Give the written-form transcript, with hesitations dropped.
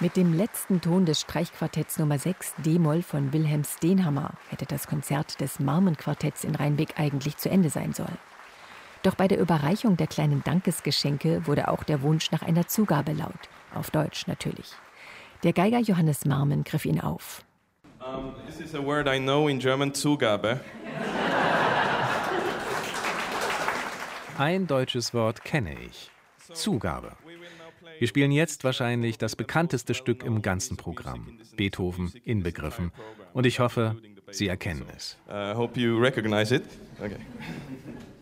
Mit dem letzten Ton des Streichquartetts Nummer 6 D-Moll von Wilhelm Stenhammar hätte das Konzert des Marmenquartetts in Rheinbeck eigentlich zu Ende sein sollen. Doch bei der Überreichung der kleinen Dankesgeschenke wurde auch der Wunsch nach einer Zugabe laut, auf Deutsch natürlich. Der Geiger Johannes Marmen griff ihn auf. This is a word I know in German, Zugabe. Ein deutsches Wort kenne ich. Zugabe. Wir spielen jetzt wahrscheinlich das bekannteste Stück im ganzen Programm, Beethoven inbegriffen. Und ich hoffe, Sie erkennen es. Hope you recognize it. Okay.